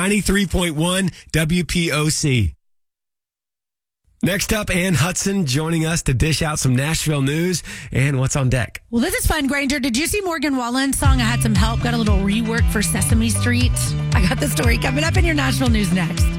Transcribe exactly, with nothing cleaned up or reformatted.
ninety-three point one W P O C. Next up, Ann Hudson joining us to dish out some Nashville news and what's on deck. Well, this is fun, Granger. Did you see Morgan Wallen's song, I Had Some Help? Got a little rework for Sesame Street. I got the story coming up in your Nashville news next.